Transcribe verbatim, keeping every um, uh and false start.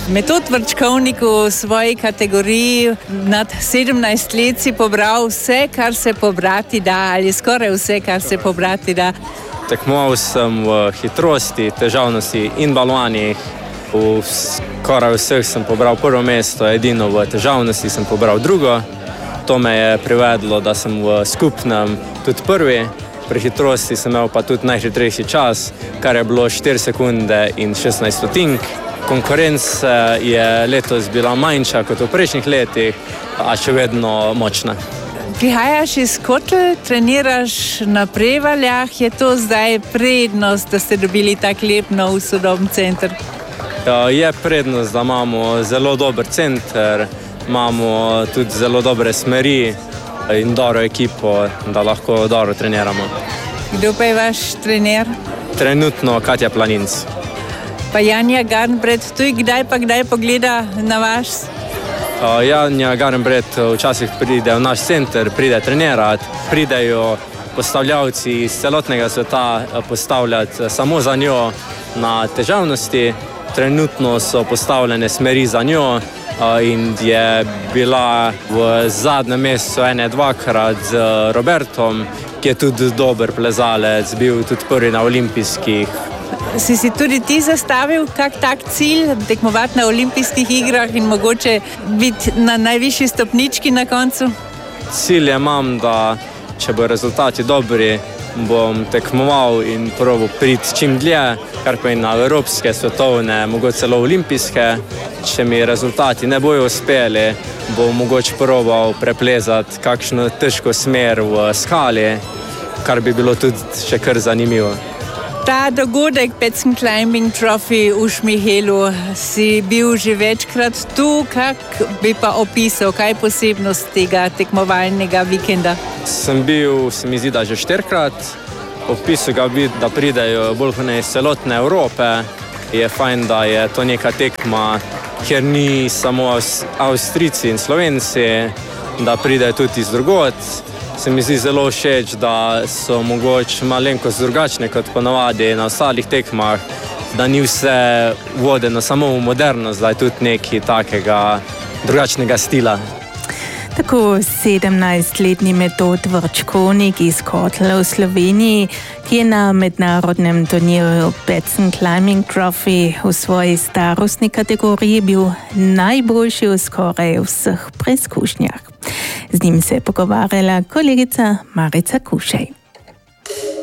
Metod Vrčkovnik v svoji kategoriji nad sedemnajst let si pobral vse, kar se pobrati da, ali skoraj vse, kar se pobrati da. Tekmoval sem v hitrosti, težavnosti in balvanih. V skoraj vseh sem pobral prvo mesto, edino v težavnosti sem pobral drugo. To me je privedlo, da sem v skupnem tudi prvi. Pri hitrosti sem imel pa tudi najhitrejši čas, kar je bilo štiri sekunde in šestnajst stotink. Konkurenca je letos bila manjša kot v prejšnjih letih, a še vedno močna. Prihajaš iz Kotelj, treniraš na Prevaljah. Je to zdaj prednost, da ste dobili tak lep nov sodobni center? Je prednost, da imamo zelo dober center. Imamo tudi zelo dobre smeri in dobro ekipo, da lahko dobro treniramo. Kdo pa je vaš trener? Trenutno Katja Planinc. Pa Janja Garnbret, tudi kdaj pa kdaj pogleda na vas? Janja Garnbret včasih pride v naš center, pride trenirati, pridejo postavljavci iz celotnega sveta postavljati samo za njo na težavnosti. Trenutno so postavljene smeri za njo in je bila v zadnjem mesecu ene dvakrat z Robertom, ki je tudi dober plezalec, bil tudi prvi na olimpijskih. Si si tudi ti zastavil kak tak cilj, tekmovati na olimpijskih igrah in mogoče biti na najvišji stopnički na koncu? Cilje imam, da če bo rezultati dobri, bom tekmoval in probal priti čim dlje, kar pa je na evropske, svetovne, mogoče celo olimpijske. Če mi rezultati ne bojo uspeli, bom mogoče probal preplezati kakšno težko smer v skali, kar bi bilo tudi še kar zanimivo. Ta dogodek Petzen Climbing Trophy v Šmihelu, si bil že večkrat tu, kak bi pa opisal, kaj je posebnost tega tekmovalnega vikenda? Sem bil, se mi zdi, da že štirikrat. Opisal ga bi, da pridejo bolj iz celotne Evrope. Je fajn, da je to neka tekma, kjer ni samo Avstrijci in Slovenci, da pridejo tudi iz drugod. Se mi zdi zelo všeč, da so mogoče malenkost drugačne kot ponavadi na ostalih tekmah, da ni vse vodeno samo v modernost, da je tudi nekaj takega drugačnega stila. Tako sedemnajstletni Metod Vrčkovnik iz Kotelj v Sloveniji, ki je na mednarodnem turnirju Petzen Climbing Trophy v svoji starostni kategoriji bil najboljši v skoraj vseh preizkušnjah. Z njim se je pogovarjala kolegica Marica Kušej.